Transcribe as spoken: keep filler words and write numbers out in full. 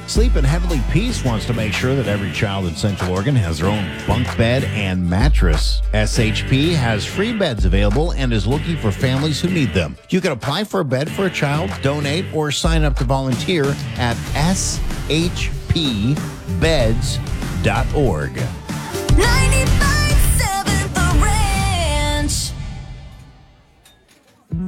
Sleep in Heavenly Peace wants to make sure that every child in Central Oregon has their own bunk bed and mattress. S H P has free beds available and is looking for families who need them. You can apply for a bed for a child, donate, or sign up to volunteer at s h p beds dot org. ninety-five